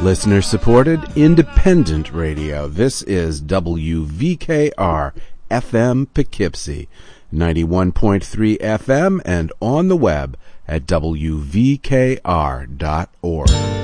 Listener-supported, independent radio. This is WVKR FM Poughkeepsie, 91.3 FM, and on the web at WVKR.org.